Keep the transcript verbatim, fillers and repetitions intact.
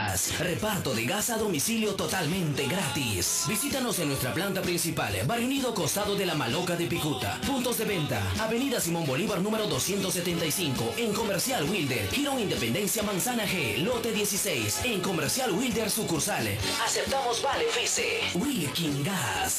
Gas. Reparto de gas a domicilio totalmente gratis. Visítanos en nuestra planta principal, Barrio Unido, costado de la Maloca de Picuta. Puntos de venta: Avenida Simón Bolívar número doscientos setenta y cinco, en Comercial Wilder. Giro Independencia Manzana G, lote dieciséis, en Comercial Wilder sucursal. Aceptamos Vale F I C E. Wilkin Gas.